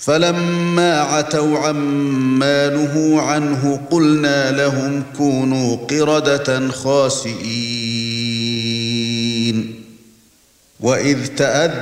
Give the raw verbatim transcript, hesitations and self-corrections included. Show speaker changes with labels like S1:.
S1: فَلَمَّا عَتَوْا عَمَّا نُهُوا عَنْهُ قُلْنَا لَهُمْ كُونُوا قِرَدَةً خَاسِئِينَ وَإِذْ تَأَذَّنَ